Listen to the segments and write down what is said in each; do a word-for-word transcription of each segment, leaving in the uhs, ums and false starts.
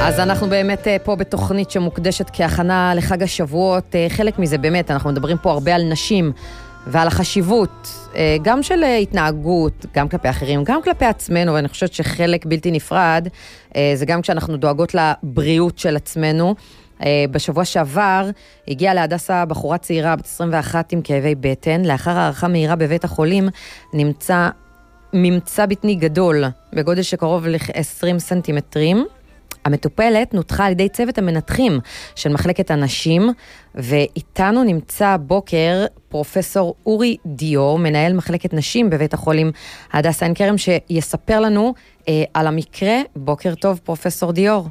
אז אנחנו באמת פה בתוכנית שמוקדשת כהכנה לחג השבועות. חלק מזה באמת, אנחנו מדברים פה הרבה על נשים ועל החשיבות, גם של התנהגות, גם כלפי אחרים, גם כלפי עצמנו, ואני חושבת שחלק בלתי נפרד, זה גם כשאנחנו דואגות לבריאות של עצמנו. בשבוע שעבר הגיעה להדסה בחורה צעירה בת עשרים ואחת עם כאבי בטן, לאחר הערכה מהירה בבית החולים נמצא ממצא בטני גדול, בגודל שקרוב ל-עשרים סנטימטרים. המטופלת נותחה על ידי צוות המנתחים של מחלקת הנשים, ואיתנו נמצא בוקר פרופסור אורי דיור, מנהל מחלקת נשים בבית החולים הדסה עין כרם, שיספר לנו אה, על המקרה. בוקר טוב פרופסור דיור.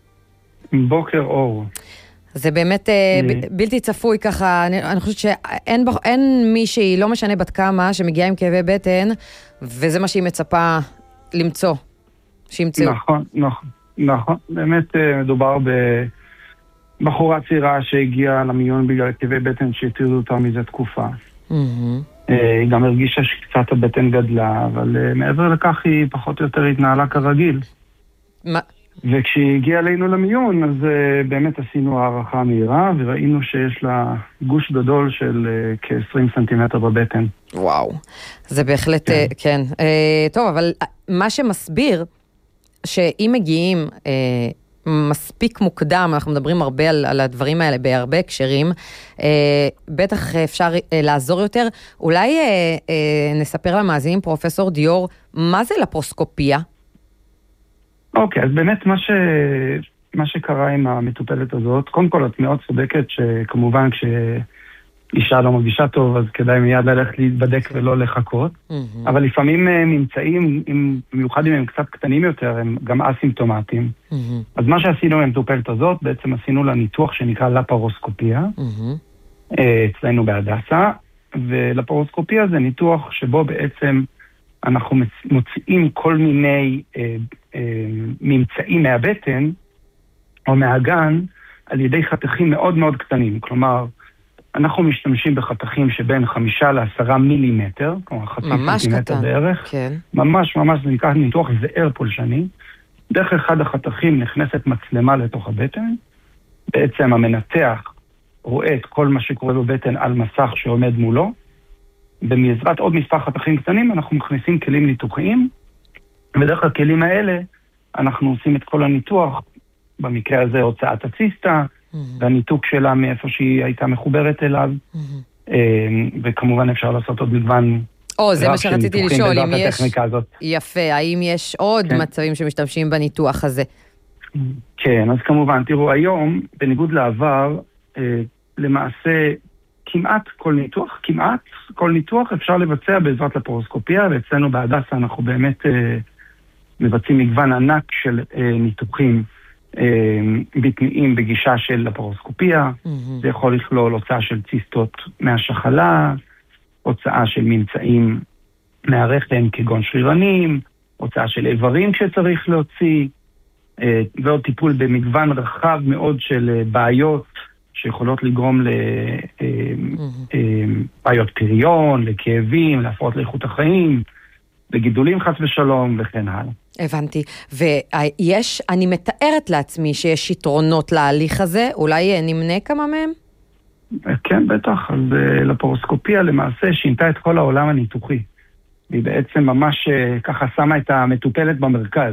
בוקר אור. זה באמת אה, ב- בלתי צפוי ככה, אני, אני חושבת שאין אין מישהי, לא משנה בת כמה, שמגיעה עם כאבי בטן, וזה מה שהיא מצפה למצוא, שימצאו. נכון, נכון. נכון, באמת מדובר בבחורה צעירה שהגיעה למיון בגלל כאבי בטן שהטרידו אותה מזה תקופה. היא גם הרגישה שקצת הבטן גדלה, אבל מעבר לכך היא פחות או יותר התנהלה כרגיל. וכשהיא הגיעה אלינו למיון, אז באמת עשינו הערכה מהירה, וראינו שיש לה גוש גדול של כ-עשרים סנטימטר בבטן. וואו, זה בהחלט, כן. טוב, אבל מה שמסביר, שאם מגיעים אה, מספיק מוקדם, אנחנו מדברים הרבה על, על הדברים האלה בהרבה הקשרים, אה, בטח אפשר אה, לעזור יותר. אולי אה, אה, נספר למאזינים, פרופסור דיור, מה זה לפרוסקופיה? אוקיי, אז באמת מה, ש... מה שקרה עם המטופלת הזאת, קודם כל את מאוד צודקת שכמובן כש... אישה לא מרגישה טוב, אז כדאי מיד ללכת להתבדק ולא לחכות. Mm-hmm. אבל לפעמים ממצאים, במיוחד אם הם קצת קטנים יותר, הם גם אסימפטומטיים. Mm-hmm. אז מה שעשינו עם המטופלת הזאת, בעצם עשינו לה ניתוח שנקרא לפרוסקופיה, mm-hmm. אצלנו בהדסה, ולפרוסקופיה זה ניתוח שבו בעצם אנחנו מוציאים כל מיני אה, אה, ממצאים מהבטן, או מהגן, על ידי חתכים מאוד מאוד קטנים. כלומר, אנחנו משתמשים בחתכים שבין חמישה לעשרה מילימטר, כלומר חצי סנטימטר בערך. כן. ממש ממש זה נקרא ניתוח זעיר פולשני. דרך אחד החתכים נכנסת מצלמה לתוך הבטן. בעצם המנתח רואה את כל מה שקורה בבטן על מסך שעומד מולו. במעזרת עוד מספר חתכים קטנים אנחנו מכניסים כלים ניתוחיים. ודרך הכלים האלה אנחנו עושים את כל הניתוח, במקרה הזה הוצאת הציסטה, והניתוק שלה מאיפה שהיא הייתה מחוברת אליו, וכמובן אפשר לעשות עוד מגוון או, זה מה שרציתי לשאול, אם יש... יפה, האם יש עוד מצבים שמשתמשים בניתוח הזה? כן, אז כמובן, תראו, היום, בניגוד לעבר, למעשה, כמעט כל ניתוח, כמעט כל ניתוח אפשר לבצע בעזרת לפרוסקופיה, ואצלנו בהדסה אנחנו באמת מבצעים מגוון ענק של ניתוחים, בטניים בגישה של לפרוסקופיה. Mm-hmm. זה יכול לכלול הוצאה של ציסטות מהשחלה, הוצאה של ממצאים מהרחם כגון שרירנים, הוצאה של איברים שצריך להוציא, ועוד טיפול במגוון רחב מאוד של בעיות שיכולות לגרום לבעיות פריון, לכאבים, להפרעות לאיכות החיים, לגידולים חס ושלום וכן הלאה. הבנתי. ויש, אני מתארת לעצמי שיש יתרונות להליך הזה, אולי נמנה כמה מהם? כן, בטח. אז לפרוסקופיה למעשה שינתה את כל העולם הניתוחי. היא בעצם ממש ככה שמה את המטופלת במרכז.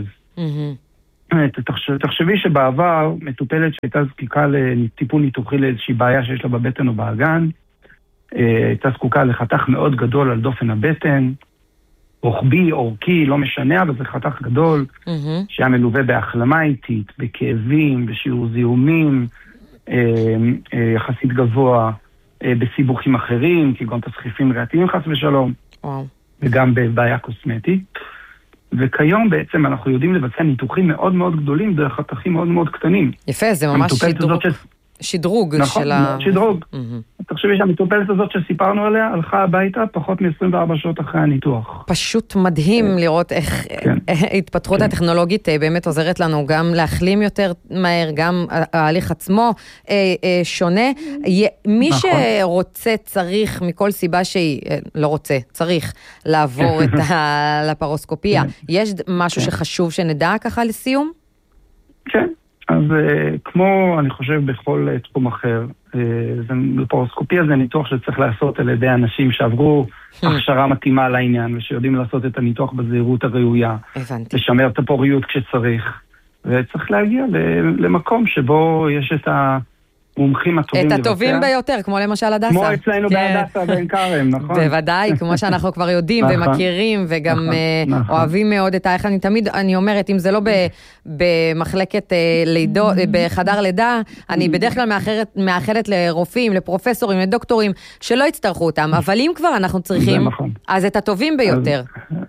תחשבי שבעבר מטופלת שהייתה זקוקה לטיפול ניתוחי לאיזושהי בעיה שיש לה בבטן או באגן, הייתה זקוקה לחתך מאוד גדול על דופן הבטן, רוחבי, אורכי, לא משנה, אבל זה חתך גדול, mm-hmm. שהיה מלווה בהחלמה איטית, בכאבים, בשיעור זיהומים, אה, אה, יחסית גבוה, אה, בסיבוכים אחרים, כגון תסחיפים ריאתיים חס ושלום, wow. וגם בבעיה קוסמטית. וכיום בעצם אנחנו יודעים לבצע ניתוחים מאוד מאוד גדולים דרך חתכים מאוד מאוד קטנים. יפה, זה ממש שדרוג. ש... שדרוג נכון, של ה... שדרוג. Mm-hmm. תחשבי שהמטופלת הזאת שסיפרנו עליה, הלכה הביתה פחות מ-עשרים וארבע שעות אחרי הניתוח. פשוט מדהים כן. לראות איך כן. התפתחות כן. הטכנולוגית באמת עוזרת לנו גם להחלים יותר מהר, גם ההליך עצמו שונה. מי נכון. שרוצה, צריך, מכל סיבה שהיא, לא רוצה, צריך לעבור את הלפרוסקופיה. יש משהו שחשוב שנדע ככה לסיום? כן. אז כמו, אני חושב, בכל תחום אחר, לפרוסקופיה זה ניתוח שצריך לעשות על ידי אנשים שעברו הכשרה מתאימה לעניין, ושיודעים לעשות את הניתוח בזהירות הראויה. הבנתי. לשמר את הפוריות כשצריך. וצריך להגיע למקום שבו יש את המומחים הטובים. את הטובים ביותר, כמו למשל הדסה. כמו אצלנו בהדסה בעין כרם, נכון? בוודאי, כמו שאנחנו כבר יודעים ומכירים, וגם אוהבים מאוד את האיך. אני תמיד, אני אומרת, אם זה לא במחלקת לידות, בחדר לידה, אני בדרך כלל מאחלת לרופאים, לפרופסורים, לדוקטורים, שלא יצטרכו אותם, אבל אם כבר אנחנו צריכים, אז את הטובים ביותר.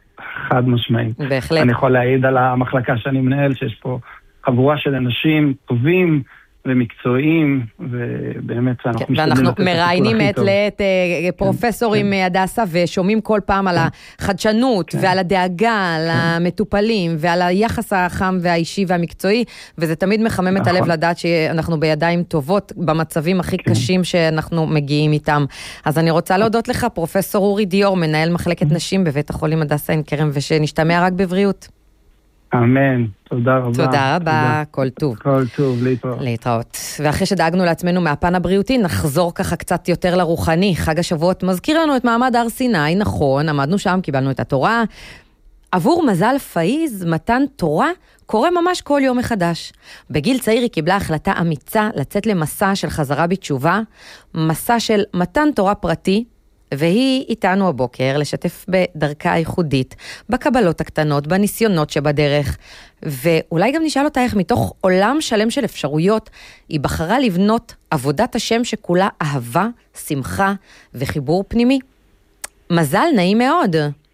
חד משמעית. בהחלט. אני יכול להעיד על המחלקה שאני מנהל, שיש פה חבורה של אנשים טובים ומקצועיים, ובאמת אנחנו משתדלים לתת את הכל הכי טוב. ואנחנו מראיינים את לעת פרופסורים מהדסה, ושומעים כל פעם על החדשנות, ועל הדאגה, על המטופלים, ועל היחס החם והאישי והמקצועי, וזה תמיד מחמם את הלב לדעת שאנחנו בידיים טובות, במצבים הכי קשים שאנחנו מגיעים איתם. אז אני רוצה להודות לך, פרופסור אורי דיור, מנהל מחלקת נשים בבית החולים הדסה עין כרם, ושנשתמע רק בבריאות. אמן, תודה רבה. תודה רבה, כל טוב. כל טוב, להתראות. להתראות. ואחרי שדאגנו לעצמנו מהפן הבריאותי, נחזור ככה קצת יותר לרוחני. חג השבועות מזכיר לנו את מעמד הר סיני, נכון, עמדנו שם, קיבלנו את התורה. עבור מזל פאיז, מתן תורה קורה ממש כל יום מחדש. בגיל צעיר היא קיבלה החלטה אמיצה לצאת למסע של חזרה בתשובה, מסע של מתן תורה פרטי, והיא איתנו הבוקר לשתף בדרכה הייחודית, בקבלות הקטנות, בניסיונות שבדרך, ואולי גם נשאל אותה איך מתוך עולם שלם של אפשרויות, היא בחרה לבנות עבודת השם שכולה אהבה, שמחה וחיבור פנימי. מזל, נעים מאוד.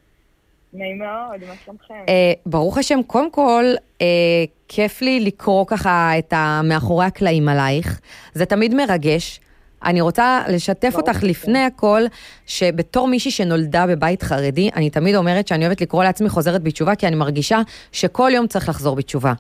נעים מאוד, מה שלומכם? אה, ברוך השם, קודם כל, אה, כיף לי לקרוא ככה את מאחורי הקלעים עלייך, זה תמיד מרגש, אני רוצה לשתף אותך לפני הכל, שבתור מישהי שנולדה בבית חרדי, אני תמיד אומרת שאני אוהבת לקרוא לעצמי חוזרת בתשובה, כי אני מרגישה שכל יום צריך לחזור בתשובה.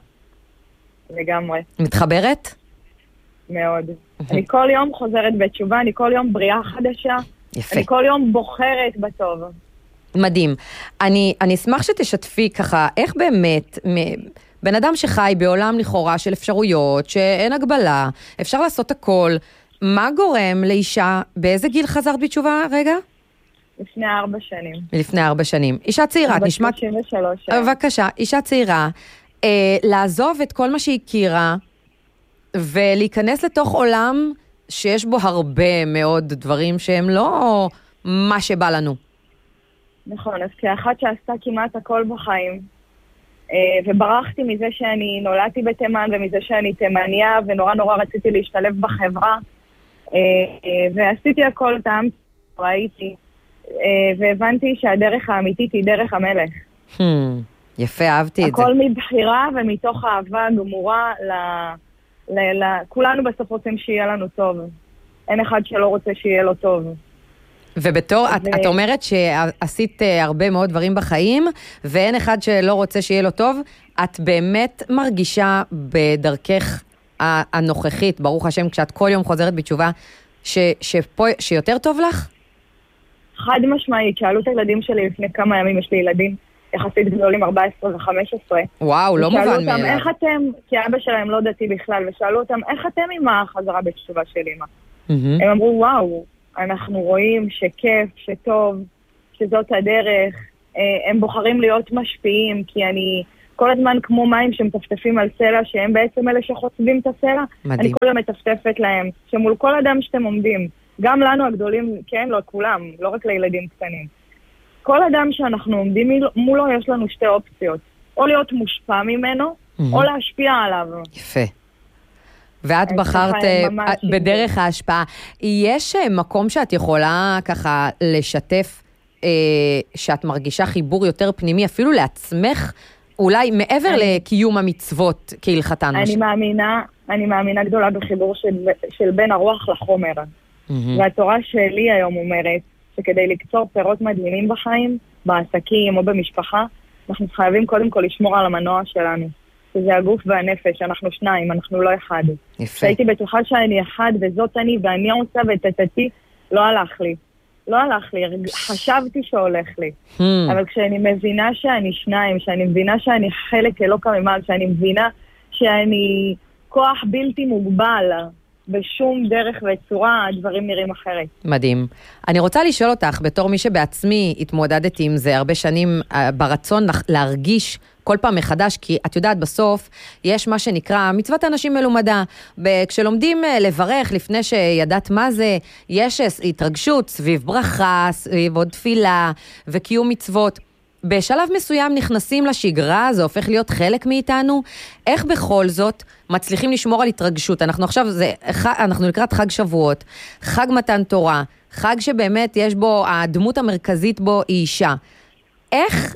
לגמרי. מתחברת? מאוד. אני כל יום חוזרת בתשובה, אני כל יום בריאה חדשה. יפה. אני כל יום בוחרת בטוב. מדהים. אני, אני אשמח שתשתפי ככה, איך באמת, בן אדם שחי בעולם לכאורה של אפשרויות, שאין הגבלה, אפשר לעשות הכל, מה גורם לאישה, באיזה גיל חזרת בתשובה רגע? לפני ארבע שנים. לפני ארבע שנים. אישה צעירה, נשמע... שלושים ושלוש. בבקשה, אישה צעירה, אה, לעזוב את כל מה שהיא הכירה, ולהיכנס לתוך עולם שיש בו הרבה מאוד דברים שהם לא מה שבא לנו. נכון, אז כאחת שעשתה כמעט הכל בחיים, אה, וברחתי מזה שאני נולדתי בתימן, ומזה שאני תימניה, ונורא נורא רציתי להשתלב בחברה, ועשיתי הכל טעם, ראיתי, והבנתי שהדרך האמיתית היא דרך המלך. יפה, אהבתי את זה. הכל מבחירה ומתוך אהבה גמורה, כולנו בסוף רוצים שיהיה לנו טוב. אין אחד שלא רוצה שיהיה לו טוב. ובתור, את אומרת שעשית הרבה מאוד דברים בחיים, ואין אחד שלא רוצה שיהיה לו טוב, את באמת מרגישה בדרכך הנוכחית, ברוך השם, כשאת כל יום חוזרת בתשובה, ש, שפה, שיותר טוב לך? חד משמעית, שאלו את הילדים שלי לפני כמה ימים, יש לי ילדים יחסית גדולים, ארבע עשרה וחמש עשרה. וואו, לא מובן מאליו. שאלו אותם, איך אתם, כי אבא שלהם לא דתי בכלל, ושאלו אותם, איך אתם עם החזרה בתשובה של אמא? Mm-hmm. הם אמרו, וואו, אנחנו רואים שכיף, שטוב, שזאת הדרך, הם בוחרים להיות משפיעים, כי אני... כל הזמן כמו מים שמטפטפים על סלע, שהם בעצם אלה שחוצבים את הסלע. מדהים. אני כל הזמן מטפטפת להם, שמול כל אדם שאתם עומדים, גם לנו הגדולים, כן, לא כולם, לא רק לילדים קטנים. כל אדם שאנחנו עומדים מולו, יש לנו שתי אופציות. או להיות מושפע ממנו, mm-hmm. או להשפיע עליו. יפה. ואת בחרת בדרך ההשפעה. יש מקום שאת יכולה ככה לשתף, שאת מרגישה חיבור יותר פנימי, אפילו לעצמך, אולי מעבר אני, לקיום המצוות כהלכתן. אני מאמינה, אני מאמינה גדולה בחיבור של, של בין הרוח לחומר. Mm-hmm. והתורה שלי היום אומרת שכדי לקצור פירות מדהימים בחיים, בעסקים או במשפחה, אנחנו חייבים קודם כל לשמור על המנוע שלנו. שזה הגוף והנפש, אנחנו שניים, אנחנו לא אחד. יפה. הייתי בטוחה שאני אחד וזאת אני ואני עושה ותתתי, לא הלך לי. לא הלך לי, חשבתי שהולך לי. Hmm. אבל כשאני מבינה שאני שניים, שאני מבינה שאני חלק אלוקא ממעל, שאני מבינה שאני כוח בלתי מוגבל. בשום דרך וצורה הדברים נראים אחרת. מדהים. אני רוצה לשאול אותך, בתור מי שבעצמי התמודדתי עם זה הרבה שנים, ברצון להרגיש כל פעם מחדש, כי את יודעת, בסוף יש מה שנקרא מצוות אנשים מלומדה. כשלומדים לברך לפני שידעת מה זה, יש התרגשות סביב ברכה, סביב עוד תפילה וקיום מצוות. בשלב מסוים נכנסים לשגרה, זה הופך להיות חלק מאיתנו. איך בכל זאת מצליחים לשמור על התרגשות? אנחנו עכשיו, זה, אנחנו לקראת חג שבועות, חג מתן תורה, חג שבאמת יש בו, הדמות המרכזית בו היא אישה. איך,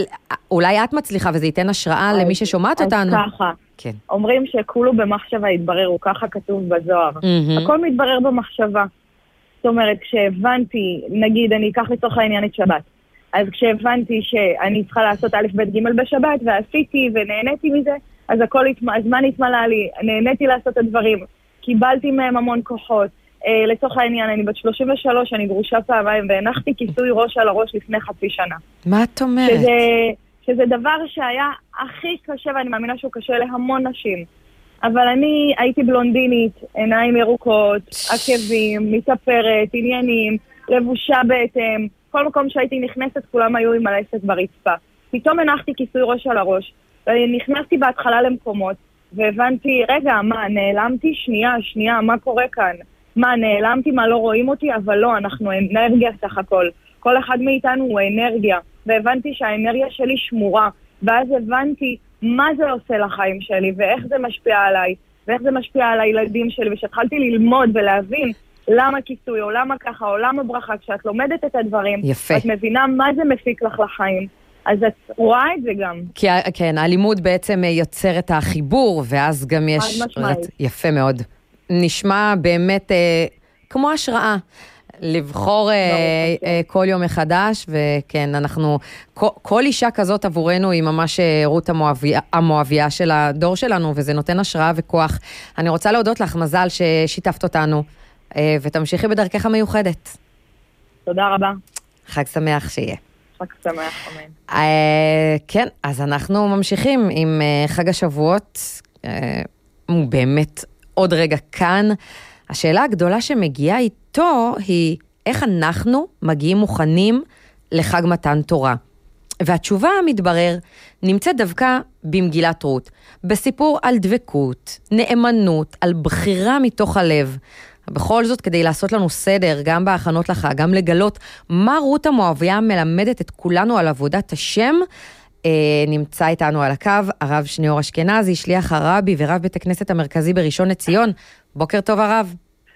אולי את מצליחה וזה ייתן השראה למי ששומעת אותנו? אז ככה, כן. אומרים שכולו במחשבה יתבררו, ככה כתוב בזוהר. Mm-hmm. הכל מתברר במחשבה. זאת אומרת, כשהבנתי, נגיד, אני אקח לצורך העניין את שבת. אז כשהבנתי שאני צריכה לעשות א' ב' ג' בשבת, ועשיתי ונהניתי מזה, אז הכל הזמן התמלא לי, נהניתי לעשות את הדברים, קיבלתי מהם המון כוחות. אה, לצורך העניין, אני בת שלושים ושלוש, אני גרושה פעמיים, והנחתי כיסוי ראש על הראש לפני חצי שנה. מה את אומרת? שזה, שזה דבר שהיה הכי קשה, ואני מאמינה שהוא קשה להמון נשים. אבל אני הייתי בלונדינית, עיניים ירוקות, עקבים, מתאפרת, עניינים, לבושה בהתאם. כל מקום שהייתי נכנסת, כולם היו עם הלסת ברצפה. פתאום הנחתי כיסוי ראש על הראש, ונכנסתי בהתחלה למקומות, והבנתי, רגע, מה, נעלמתי? שנייה, שנייה, מה קורה כאן? מה, נעלמתי? מה, לא רואים אותי? אבל לא, אנחנו אנרגיה סך הכל. כל אחד מאיתנו הוא אנרגיה, והבנתי שהאנרגיה שלי שמורה, ואז הבנתי מה זה עושה לחיים שלי, ואיך זה משפיע עליי, ואיך זה משפיע על הילדים שלי, ושהתחלתי ללמוד ולהבין, למה כיסוי, או למה ככה, או למה ברכה, כשאת לומדת את הדברים, יפה. את מבינה מה זה מפיק לך לחיים. אז את רואה את זה גם. כי, כן, הלימוד בעצם יוצר את החיבור, ואז גם יש... רצ... יפה מאוד. נשמע באמת אה, כמו השראה. לבחור אה, אה, כל יום מחדש, וכן, אנחנו... כל, כל אישה כזאת עבורנו היא ממש רות המואביה, המואביה של הדור שלנו, וזה נותן השראה וכוח. אני רוצה להודות לך, מזל ששיתפת אותנו. ותמשיכי בדרכך המיוחדת. תודה רבה. חג שמח שיהיה. חג שמח, אמן. כן, אז אנחנו ממשיכים עם חג השבועות. הוא באמת עוד רגע כאן. השאלה הגדולה שמגיעה איתו היא איך אנחנו מגיעים מוכנים לחג מתן תורה. והתשובה המתברר נמצאת דווקא במגילת רות, בסיפור על דבקות, נאמנות, על בחירה מתוך הלב. בכל זאת, כדי לעשות לנו סדר, גם בהכנות לחג, גם לגלות מה רות המואביה מלמדת את כולנו על עבודת השם, אה, נמצא איתנו על הקו הרב שניאור אשכנזי, שליח הרבי ורב בית הכנסת המרכזי בראשון לציון. בוקר טוב הרב.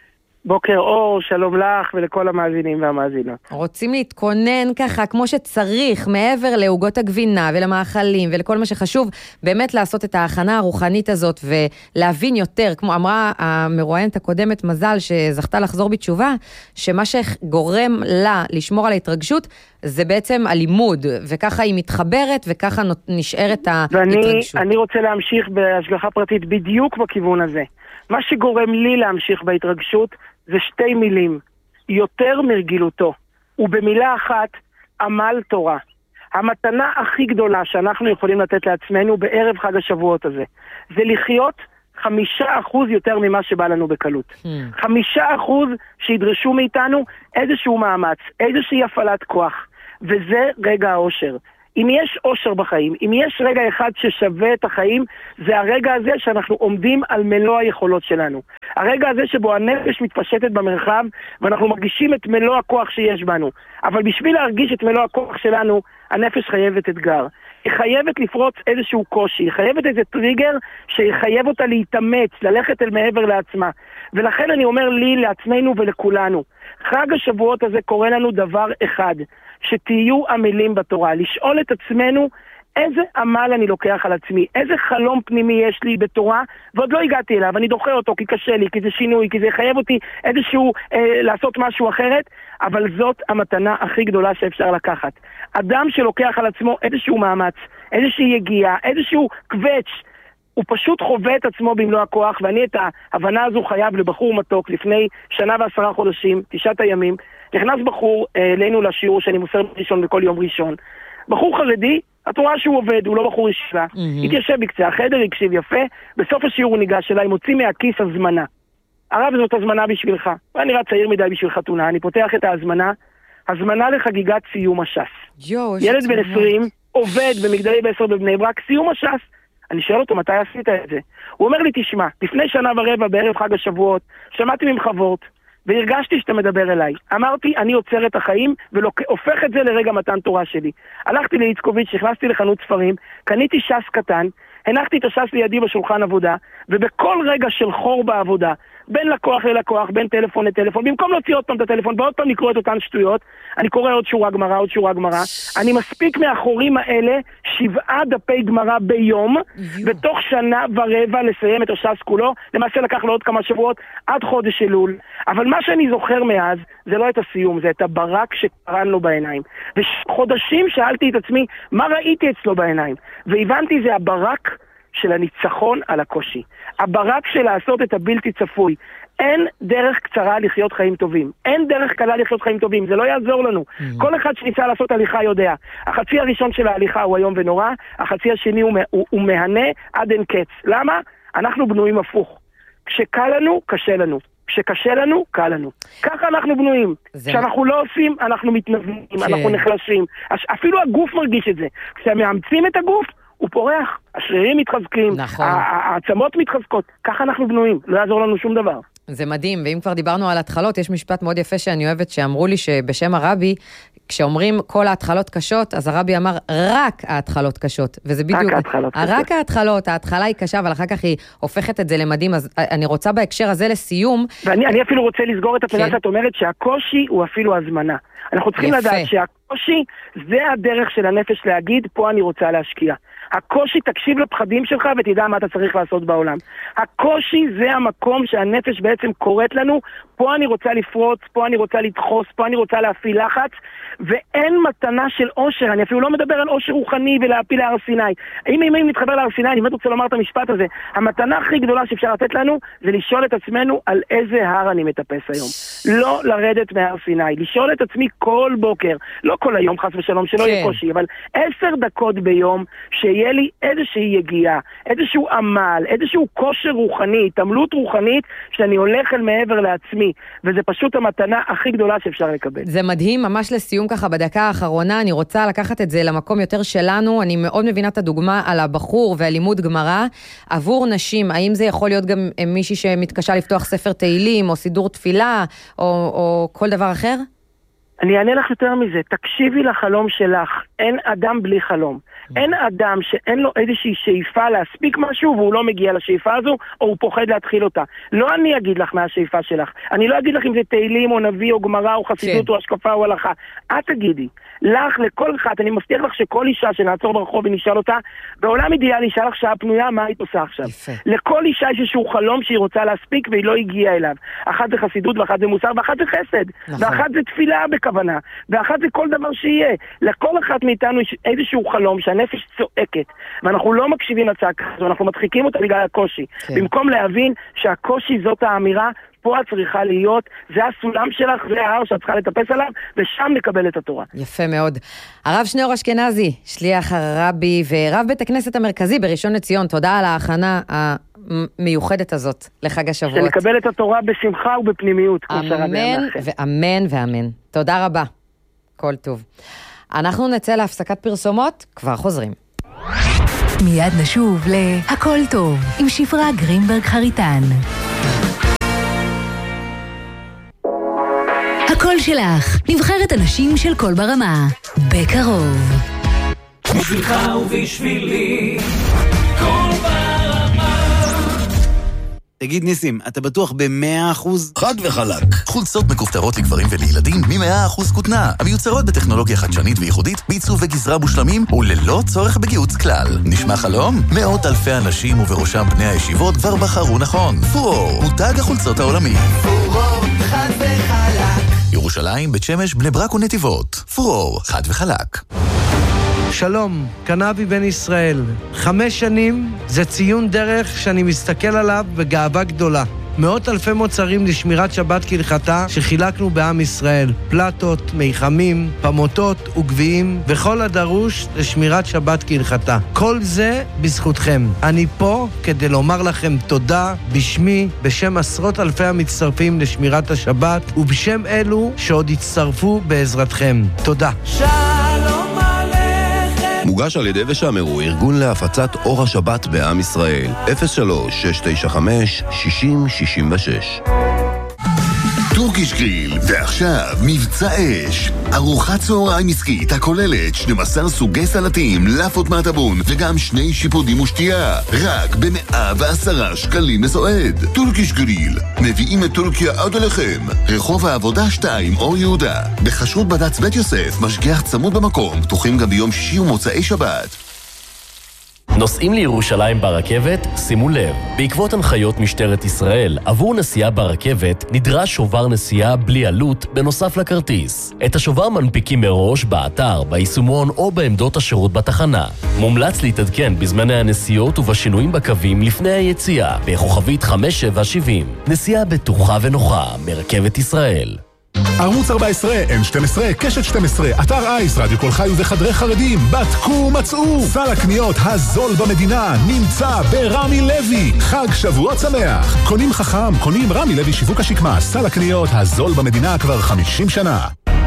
בוקר אור, שלום לך ולכל המאזינים והמאזינות. רוצים להתכונן ככה כמו שצריך, מעבר לעוגות הגבינה ולמאכלים ולכל מה שחשוב, באמת לעשות את ההכנה הרוחנית הזאת ולהבין יותר, כמו אמרה המרואיינת הקודמת מזל שזכתה לחזור בתשובה, שמה שגורם לה לשמור על ההתרגשות זה בעצם הלימוד, וככה היא מתחברת וככה נשארת ההתרגשות. ואני רוצה להמשיך בהשגחה פרטית בדיוק בכיוון הזה. מה שגורם לי להמשיך בהתרגשות זה שתי מילים, יותר מרגילותו, ובמילה אחת, עמל תורה. המתנה הכי גדולה שאנחנו יכולים לתת לעצמנו בערב חג השבועות הזה, זה לחיות חמישה אחוז יותר ממה שבא לנו בקלות. Hmm. חמישה אחוז שידרשו מאיתנו איזשהו מאמץ, איזושהי הפעלת כוח, וזה רגע האושר. אם יש אושר בחיים, אם יש רגע אחד ששווה את החיים, זה הרגע הזה שאנחנו עומדים על מלוא היכולות שלנו. הרגע הזה שבו הנפש מתפשטת במרחב, ואנחנו מרגישים את מלוא הכוח שיש בנו. אבל בשביל להרגיש את מלוא הכוח שלנו, הנפש חייבת אתגר. היא חייבת לפרוץ איזשהו קושי, היא חייבת איזה טריגר שיחייב אותה להתאמץ, ללכת אל מעבר לעצמה. ולכן אני אומר לי, לעצמנו ולכולנו, חג השבועות הזה קורא לנו דבר אחד, שתהיו עמלים בתורה, לשאול את עצמנו איזה עמל אני לוקח על עצמי, איזה חלום פנימי יש לי בתורה, ועוד לא הגעתי אליו, אני דוחה אותו כי קשה לי, כי זה שינוי, כי זה יחייב אותי איזשהו, אה, לעשות משהו אחרת, אבל זאת המתנה הכי גדולה שאפשר לקחת. אדם שלוקח על עצמו איזשהו מאמץ, איזושהי יגיעה, איזשהו קווץ', הוא פשוט חווה את עצמו במלוא הכוח, ואני את ההבנה הזו חייב לבחור מתוק לפני שנה ועשרה חודשים, תשעת הימים, נכנס בחור אלינו לשיעור שאני מוסר ראשון בכל יום ראשון. בחור חרדי את רואה שהוא עובד, הוא לא בחור ישיבה. התיישב בקצה החדר, הקשיב יפה, בסוף השיעור הוא ניגש אליי, מוציא מהכיס הזמנה. הרב, זאת הזמנה בשבילך. ואני נראה צעיר מדי בשביל חתונה, אני פותח את ההזמנה, הזמנה לחגיגת סיום הש"ס. ילד בן עשרים, עובד במגדלי בעשר בבני ברק, סיום הש"ס. אני שואל אותו, מתי עשית את זה? הוא אומר לי, תשמע, לפני שנה ורבע בערב חג השבועות, שמעתי ממך וורט, והרגשתי שאתה מדבר אליי. אמרתי, אני עוצר את החיים, והופך את זה לרגע מתן תורה שלי. הלכתי לאיצקוביץ', נכנסתי לחנות ספרים, קניתי ש"ס קטן, הנחתי את הש"ס לידי בשולחן עבודה, ובכל רגע של חור בעבודה, בין לקוח ללקוח, בין טלפון לטלפון, במקום להוציא עוד פעם את הטלפון, ועוד פעם לקרוא את אותן שטויות, אני קורא עוד שורה גמרא, עוד שורה גמרא, אני מספיק מהחורים האלה שבעה דפי גמרא ביום, ותוך שנה ורבע לסיים את הש"ס כולו, למעשה לקח לו עוד כמה שבועות, עד חודש אלול, אבל מה שאני זוכר מאז, זה לא את הסיום, זה את הברק שקרן לו בעיניים, וחודשים שאלתי את עצמי, מה ראיתי אצלו בעיניים, והבנתי זה הברק של הניצחון על הקושי. הברק של לעשות את הבלתי צפוי. אין דרך קצרה לחיות חיים טובים. אין דרך קלה לחיות חיים טובים. זה לא יעזור לנו. Mm-hmm. כל אחד שניסה לעשות הליכה יודע. החצי הראשון של ההליכה הוא היום ונורא, החצי השני הוא, הוא, הוא מהנה עד אין קץ. למה? אנחנו בנויים הפוך. כשקל לנו, קשה לנו. כשקשה לנו, קל לנו. ככה אנחנו בנויים. זה... כשאנחנו לא עושים, אנחנו מתנזמים, כן. אנחנו נחלשים. אפילו הגוף מרגיש את זה. כשמאמצים את הגוף, הוא פורח, השרירים מתחזקים, נכון. העצמות מתחזקות, ככה אנחנו בנויים, לא יעזור לנו שום דבר. זה מדהים, ואם כבר דיברנו על התחלות, יש משפט מאוד יפה שאני אוהבת, שאמרו לי שבשם הרבי, כשאומרים כל ההתחלות קשות, אז הרבי אמר רק ההתחלות קשות, וזה בדיוק, רק ההתחלות קשות. רק ההתחלות, ההתחלה היא קשה, אבל אחר כך היא הופכת את זה למדהים, אז אני רוצה בהקשר הזה לסיום. ואני אני אפילו רוצה לסגור את הפניה שאת אומרת שהקושי הוא אפילו הזמנה. אנחנו צריכים יפה. לדעת שהקושי זה הדרך של הנפש להגיד, פה אני רוצה להשקיע. הקושי, תקשיב לפחדים שלך ותדע מה אתה צריך לעשות בעולם. הקושי זה המקום שהנפש בעצם קוראת לנו, פה אני רוצה לפרוץ, פה אני רוצה לדחוס, פה אני רוצה להפעיל לחץ, ואין מתנה של אושר, אני אפילו לא מדבר על אושר רוחני ולהפיל להר סיני. אם אם אם נתחבר להר סיני, אני באמת רוצה לומר את המשפט הזה, המתנה הכי גדולה שאפשר לתת לנו, זה לשאול את עצמנו על איזה הר אני מטפס היום. לא לרדת מהר סיני, לשאול את עצמי כל בוקר, לא כל היום חס ושלום, שלא יהיה קושי, אבל עשר דקות ביום, שיהיה לי איזושהי יגיעה, איזשהו עמל, איזשהו כושר רוחני, התעמלות רוחנית, שאני הולך אל מעבר לעצמי, וזה פשוט המתנה הכי גדולה שאפשר לקבל. זה מדהים, ממש לסיום ככה בדקה האחרונה, אני רוצה לקחת את זה למקום יותר שלנו, אני מאוד מבינה את הדוגמה על הבחור והלימוד גמרא, עבור נשים, האם זה יכול להיות גם מישהי שמתקשה לפתוח ספר תהילים, או סידור תפילה, או, או כל דבר אחר? אני אענה לך יותר מזה, תקשיבי לחלום שלך, אין אדם בלי חלום. אין אדם שאין לו איזושהי שאיפה להספיק משהו והוא לא מגיע לשאיפה הזו, או הוא פוחד להתחיל אותה. לא אני אגיד לך מה השאיפה שלך. אני לא אגיד לך אם זה תהילים או נביא או גמרא או חסידות או השקפה או הלכה. את תגידי. לך, לכל אחד, אני מבטיח לך שכל אישה שנעצור ברחוב ונשאל אותה, בעולם אידיאלי נשאל לך שעה פנויה, מה היית עושה עכשיו? יפה. לכל אישה יש איזשהו חלום שהיא רוצה להספיק והיא לא הגיעה אליו. אחת זה חסידות ואחת זה מוסר ואחת זה חסד. נכון. ואחת זה תפילה בכוונה. ואחת זה כל דבר שיהיה. לכל אחת מאיתנו יש איזשהו חלום שהנפש צועקת, ואנחנו לא מקשיבים לצעקה הזו, אנחנו מדחיקים אותה בגלל הקושי. כן. במקום להבין שהקושי זאת האמירה, פה את צריכה להיות, זה הסולם שלך, זה ההר שאת צריכה לטפס עליו, ושם נקבל את התורה. יפה מאוד. הרב שניאור אשכנזי, שליח הרבי ורב בית הכנסת המרכזי בראשון לציון, תודה על ההכנה המיוחדת הזאת לחג השבועות. שנקבל את התורה בשמחה ובפנימיות. אמן ואמן ואמן. תודה רבה. כל טוב. אנחנו נצא להפסקת פרסומות, כבר חוזרים. מיד נשוב להכל טוב, עם שפרה גרינברג חריטן. הקול שלך, נבחרת אנשים של קול ברמה, בקרוב. בשבילך ובשבילי, קול ברמה. תגיד ניסים, אתה בטוח ב-מאה אחוז? חד וחלק. חולצות מכופתרות לגברים ולילדים מ-מאה אחוז כותנה, המיוצרות בטכנולוגיה חדשנית וייחודית, בעיצוב וגזרה מושלמים וללא צורך בגיוץ כלל. נשמע חלום? מאות אלפי אנשים ובראשם בני הישיבות כבר בחרו נכון. פורור, מותג החולצות העולמי. פורור, חד וחלק. ירושלים, בית שמש, בני ברק ונתיבות. פורור, חד וחלק. שלום, קנאבי בן ישראל. חמש שנים זה ציון דרך שאני מסתכל עליו בגאווה גדולה. מאות אלפי מוצרים לשמירת שבת כהלכתה שחילקנו בעם ישראל. פלטות, מיחמים, פמוטות וגביעים וכל הדרוש לשמירת שבת כהלכתה. כל זה בזכותכם. אני פה כדי לומר לכם תודה בשמי, בשם עשרות אלפי המצטרפים לשמירת השבת ובשם אלו שעוד יצטרפו בעזרתכם. תודה. שלום עליכם. מוגש על ידי ושמרו, ארגון להפצת אור השבת בעם ישראל. אפס שלוש שש תשע חמש שישים שישים ושש. טורקיש גריל, ועכשיו מבצע אש. ארוחת צהריים עסקית הכוללת שנים עשר סוגי סלטים, לאפות מהטבון וגם שני שיפודים ושתייה. רק ב-מאה ועשרה שקלים לסועד. טורקיש גריל, מביאים את טורקיה עד אליכם. רחוב העבודה שתיים, אור יהודה. בחשרות בד"ץ בית יוסף, משגיח צמוד במקום, פתוחים גם ביום שישי ומוצאי שבת. נוסעים לירושלים ברכבת? שימו לב, בעקבות הנחיות משטרת ישראל, עבור נסיעה ברכבת נדרש שובר נסיעה בלי עלות בנוסף לכרטיס. את השובר מנפיקים מראש באתר, ביישומון או בעמדות השירות בתחנה. מומלץ להתעדכן בזמני הנסיעות ובשינויים בקווים לפני היציאה, בכוכבית חמש שבע שבעים. נסיעה בטוחה ונוחה מרכבת ישראל. ערוץ ארבע עשרה, אן שתים עשרה, קשת שתים עשרה, אתר אייס, רדיו כל חי וחדרי חרדים, בדקו מצאו. סל הקניות הזול במדינה נמצא ברמי לוי. חג שבועות שמח. קונים חכם, קונים רמי לוי שיווק השקמה. סל הקניות הזול במדינה כבר חמישים שנה.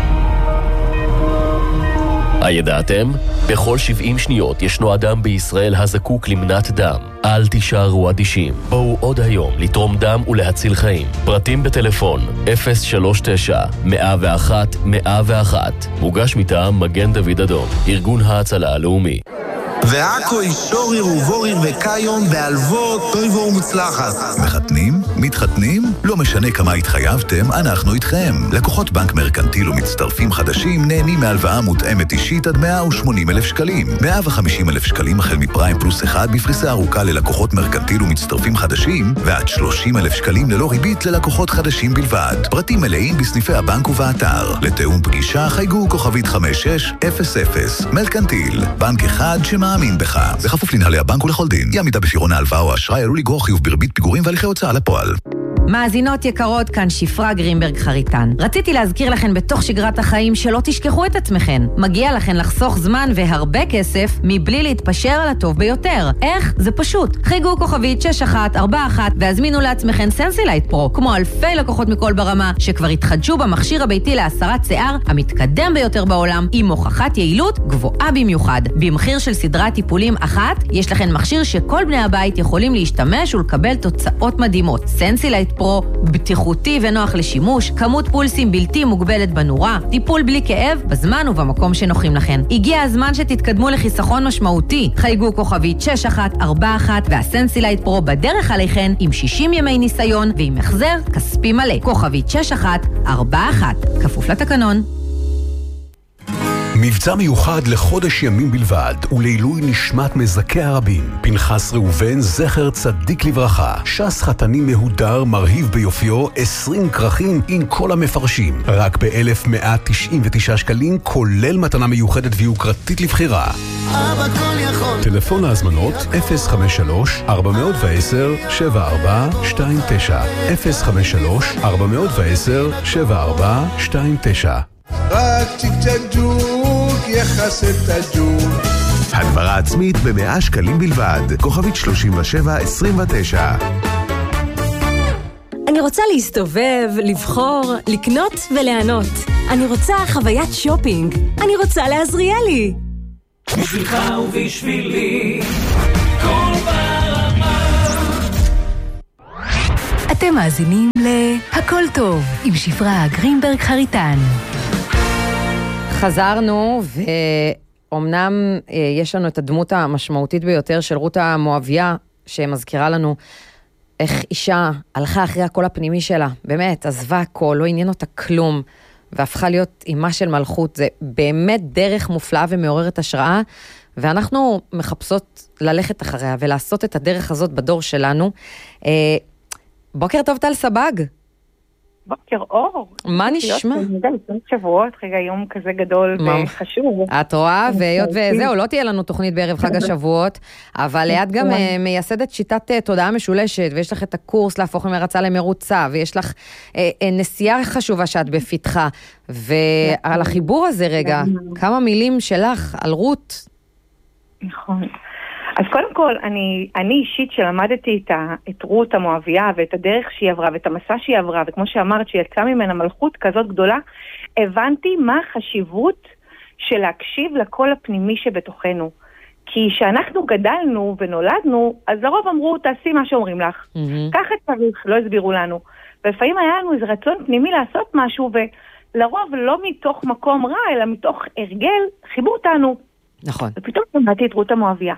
הידעתם? בכל שבעים שניות ישנו אדם בישראל הזקוק למנת דם. אל תישארו אדישים. בואו עוד היום לתרום דם ולהציל חיים. פרטים בטלפון אפס שלוש תשע מאה ואחת מאה ואחת. מוגש מטעם מגן דוד אדום, ארגון ההצלה הלאומי. ועכו אישורי ובוריר וקיון בהלוות טויבו ומוצלחת. מחתנים? מתחתנים? לא משנה כמה התחייבתם, אנחנו איתכם. לקוחות בנק מרקנטיל ומצטרפים חדשים נהנים מהלוואה מותאמת אישית עד מאה ושמונים אלף שקלים. מאה וחמישים אלף שקלים החל מפריים פלוס אחד בפריסה ארוכה ללקוחות מרקנטיל ומצטרפים חדשים, ועד שלושים אלף שקלים ללא ריבית ללקוחות חדשים בלבד. פרטים מלאים בסניפי הבנק ובאתר. לתאום פגישה חייגו כוכבית חמש שש אפס אפס. מרקנטיל, בנק אחד שמע מאמין בך. בכפוף לנהלי הבנק ולכל דין. אי עמידה בפירעון ההלוואה או האשראי עלול לגרור חיוב בריבית פיגורים והליכי הוצאה לפועל. מאזינות יקרות, כאן שפרה גרינברג חריטן. רציתי להזכיר לכן בתוך שגרת החיים שלא תשכחו את עצמכן. מגיע לכן לחסוך זמן והרבה כסף מבלי להתפשר על הטוב ביותר. איך? זה פשוט. חיגו כוכבית שש אחת ארבע אחת והזמינו לעצמכן סנסילייט פרו, כמו אלפי לקוחות מכל ברמה שכבר התחדשו במכשיר הביתי להסרת שיער המתקדם ביותר בעולם עם הוכחת יעילות גבוהה במיוחד. במחיר של סדרת טיפולים אחת, יש לכן מכשיר שכל בני הבית יכולים להשתמש ולקבל תוצאות מדהימות. סנסילייט פרו, בטיחותי ונוח לשימוש, כמות פולסים בלתי מוגבלת בנורה, טיפול בלי כאב, בזמן ובמקום שנוחים לכן. הגיע הזמן שתתקדמו לחיסכון משמעותי. חייגו כוכבית שש אחת ארבע אחת והסנסילייט פרו בדרך עליכן עם שישים ימי ניסיון ועם החזר כספי מלא. כוכבית שש אחת ארבע אחת. כפוף לתקנון. מבצע מיוחד לחודש ימים בלבד ולעילוי נשמת מזכי הרבים. פנחס ראובן זכר צדיק לברכה. שס חתני מהודר מרהיב ביופיו, עשרים כרכים עם כל המפרשים. רק ב-אלף מאה תשעים ותשעה שקלים, כולל מתנה מיוחדת ויוקרתית לבחירה. אבא כל יכול. טלפון להזמנות אפס חמש שלוש ארבע עשר שבע ארבע שתיים תשע אפס חמש שלוש ארבע עשר שבע ארבע שתיים תשע. רק צ'יק ג'וק יחס את הג'וק. הדברה עצמית ב-מאה שקלים בלבד. כוכבית שלושים ושבע עשרים ותשע. אני רוצה להסתובב, לבחור, לקנות וליהנות. אני רוצה חוויית שופינג. אני רוצה לעזריאלי. בשבילך ובשבילי כל ברמה. אתם מאזינים להכל טוב עם שפרה גרינברג חריטן. חזרנו, ואומנם יש לנו את הדמות המשמעותית ביותר של רותה מואביה, שמזכירה לנו איך אישה הלכה אחרי הקול הפנימי שלה, באמת, עזבה הכל, לא עניין אותה כלום, והפכה להיות אימה של מלכות. זה באמת דרך מופלאה ומעוררת השראה, ואנחנו מחפשות ללכת אחריה ולעשות את הדרך הזאת בדור שלנו. בוקר טוב טל סבג. בוקר אור. מה נשמע? שבועות, רגע, יום כזה גדול וחשוב. את רואה, והיות וזהו, לא תהיה לנו תוכנית בערב חג השבועות, אבל ליד גם מייסדת שיטת תודעה משולשת, ויש לך את הקורס להפוך ממרצה למרוצה, ויש לך נסיעה חשובה שאת בפתחה, ועל החיבור הזה רגע, כמה מילים שלך על רות. נכון. אז קודם כל, אני, אני אישית שלמדתי את, ה, את רות המואביה ואת הדרך שהיא עברה ואת המסע שהיא עברה, וכמו שאמרת שיצאה ממנה מלכות כזאת גדולה, הבנתי מה החשיבות של להקשיב לקול הפנימי שבתוכנו. כי כשאנחנו גדלנו ונולדנו, אז לרוב אמרו, תעשי מה שאומרים לך. Mm-hmm. ככה צריך, לא הסבירו לנו. ולפעמים היה לנו איזה רצון פנימי לעשות משהו, ולרוב לא מתוך מקום רע, אלא מתוך הרגל, חיבור אותנו. נכון. ופתאום שמעתי את רות המואביה.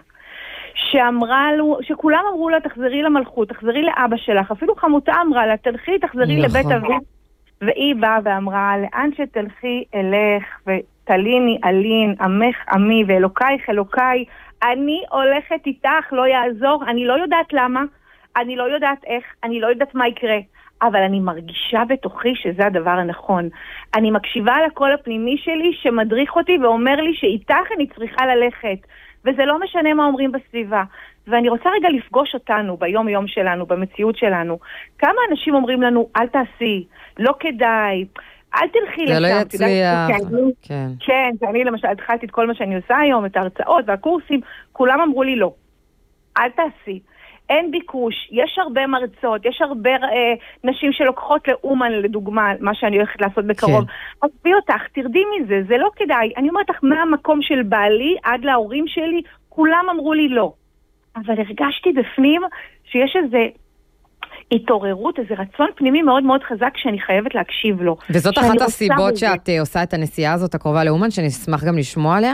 שאמרה לו, שכולם אמרו לה, תחזרי למלכות, תחזרי לאבא שלך, אפילו חמותה אמרה לה, תלכי, תחזרי נכון. לבית אבי, והיא באה ואמרה, לאן שתלכי אלך, ותליני אלין, עמך עמי, ואלוקייך אלוקיי, אני הולכת איתך, לא יעזור, אני לא יודעת למה, אני לא יודעת איך, אני לא יודעת מה יקרה, אבל אני מרגישה בתוכי שזה הדבר הנכון. אני מקשיבה לקול הפנימי שלי, שמדריך אותי ואומר לי שאיתך אני צריכה ללכת, וזה לא משנה מה אומרים בסביבה. ואני רוצה רגע לפגוש אותנו ביום יום שלנו, במציאות שלנו. כמה אנשים אומרים לנו, אל תעשי, לא כדאי, אל תלכי לשם. זה לא יצליח. כן, כן, ואני למשל התחלתי את כל מה שאני עושה היום, את ההרצאות והקורסים, כולם אמרו לי לא, אל תעשי. אין ביקוש, יש הרבה מרצות, יש הרבה אה, נשים שלוקחות לאומן לדוגמה, מה שאני הולכת לעשות בקרוב. כן. עזבי אותך, תרדי מזה, זה לא כדאי. אני אומרת לך, מהמקום של בעלי עד להורים שלי, כולם אמרו לי לא. אבל הרגשתי בפנים שיש איזה התעוררות, איזה רצון פנימי מאוד מאוד חזק שאני חייבת להקשיב לו. וזאת אחת הסיבות שאת עושה את הנסיעה הזאת הקרובה לאומן, שאני אשמח גם לשמוע עליה?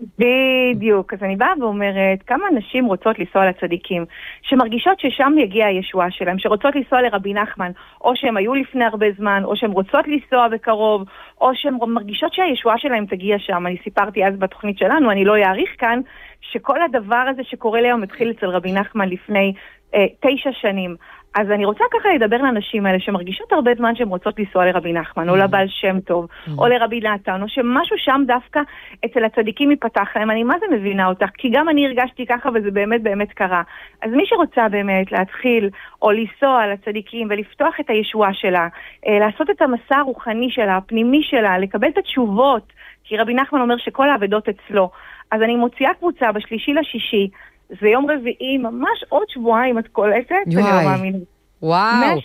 בדיוק, אז אני באה ואומרת, כמה נשים רוצות לנסוע לצדיקים, שמרגישות ששם יגיע הישועה שלהם, שרוצות לנסוע לרבי נחמן, או שהם היו לפני הרבה זמן, או שהם רוצות לנסוע בקרוב, או שהן מרגישות שהישועה שלהם תגיע שם. אני סיפרתי אז בתוכנית שלנו, אני לא יעריך כאן, שכל הדבר הזה שקורה ליום התחיל אצל רבי נחמן לפני אה, תשע שנים. אז אני רוצה ככה לדבר לאנשים האלה שמרגישות הרבה זמן שהן רוצות לנסוע לרבי נחמן, או לבעל שם טוב, או לרבי נתן, או שמשהו שם דווקא אצל הצדיקים ייפתח להם. אני מה זה מבינה אותך? כי גם אני הרגשתי ככה וזה באמת באמת קרה. אז מי שרוצה באמת להתחיל או לנסוע לצדיקים ולפתוח את הישועה שלה, לעשות את המסע הרוחני שלה, הפנימי שלה, לקבל את התשובות, כי רבי נחמן אומר שכל העבדות אצלו. אז אני מוציאה קבוצה בשלישי לשישי, זה יום רביעי, ממש עוד שבועיים את קולטת, אני לא מאמינה. וואו,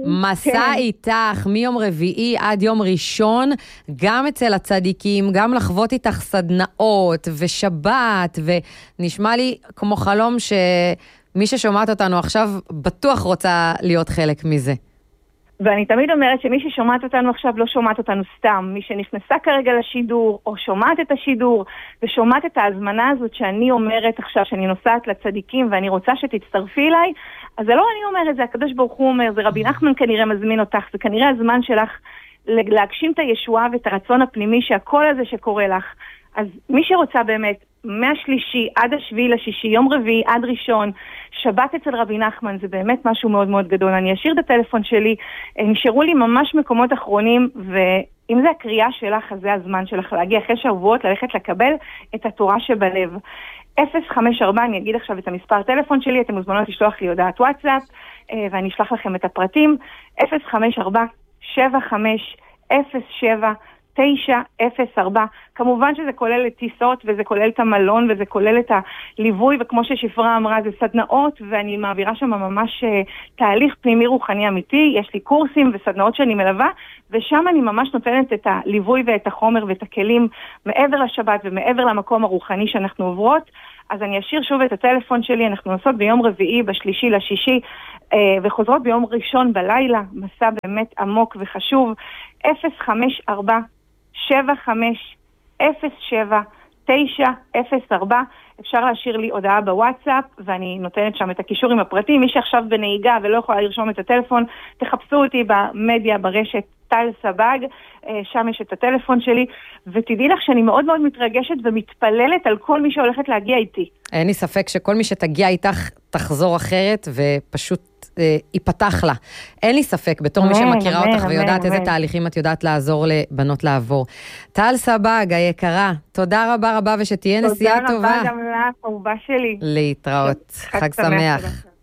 מסע איתך מיום רביעי עד יום ראשון, גם אצל הצדיקים, גם לחוות איתך סדנאות ושבת, ונשמע לי כמו חלום שמי ששומעת אותנו עכשיו בטוח רוצה להיות חלק מזה. ואני תמיד אומרת שמי ששומעת אותנו עכשיו לא שומעת אותנו סתם. מי שנכנסה כרגע לשידור, או שומעת את השידור, ושומעת את ההזמנה הזאת שאני אומרת עכשיו, שאני נוסעת לצדיקים, ואני רוצה שתצטרפי אליי, אז זה לא אני אומרת, זה הקדוש ברוך הוא אומר, זה רבי נחמן כנראה מזמין אותך, זה כנראה הזמן שלך להגשים את הישועה ואת הרצון הפנימי שהכל הזה שקורה לך. אז מי שרוצה באמת, מהשלישי עד השביעי לשישי, יום רביעי עד ראשון, שבת אצל רבי נחמן, זה באמת משהו מאוד מאוד גדול. אני אשאיר את הטלפון שלי, נשארו לי ממש מקומות אחרונים, ואם זה הקריאה שלך, אז זה הזמן שלך להגיע אחרי שבועות, ללכת לקבל את התורה שבלב. אפס חמש ארבע, אני אגיד עכשיו את המספר טלפון שלי, אתם מוזמנות לשלוח לי הודעת וואטסאפ, ואני אשלח לכם את הפרטים, אפס חמש ארבע שבע חמש אפס שבע תשע אפס ארבע. כמובן שזה כולל את טיסות, וזה כולל את המלון, וזה כולל את הליווי, וכמו ששפרה אמרה, זה סדנאות, ואני מעבירה שם ממש תהליך פנימי רוחני אמיתי. יש לי קורסים וסדנאות שאני מלווה, ושם אני ממש נותנת את הליווי ואת החומר ואת הכלים מעבר לשבת ומעבר למקום הרוחני שאנחנו עוברות. אז אני אשאיר שוב את הטלפון שלי, אנחנו נוסעות ביום רביעי, בשלישי לשישי, וחוזרות ביום ראשון בלילה, מסע באמת עמוק וחשוב, אפס חמש ארבע שבע חמש אפס שבע תשע אפס ארבע. אפשר להשאיר לי הודעה בוואטסאפ, ואני נותנת שם את הקישור עם הפרטים. מי שעכשיו בנהיגה ולא יכולה לרשום את הטלפון, תחפשו אותי במדיה, ברשת טל סבג, שם יש את הטלפון שלי, ותדעי לך שאני מאוד מאוד מתרגשת ומתפללת על כל מי שהולכת להגיע איתי. אין לי ספק שכל מי שתגיע איתך תחזור אחרת, ופשוט אה, ייפתח לה. אין לי ספק, בתור מי שמכירה אותך ויודעת איזה תהליכים את יודעת לעזור לבנות לעבור. טל סבג, היקרה, תודה רבה רבה ושתהיה נסיעה טובה. תודה רבה גם לך, אהובה שלי. להתראות. חג שמח.